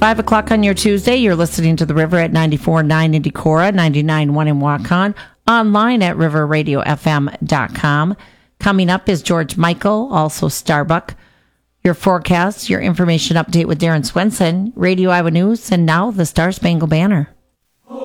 5 o'clock on your Tuesday. You're listening to The River at 94.9 in Decorah, 99.1 in Waukon, online at riverradiofm.com. Coming up is George Michael, also Starbuck. Your forecast, your information update with Darren Swenson, Radio Iowa News, and now the Star Spangled Banner.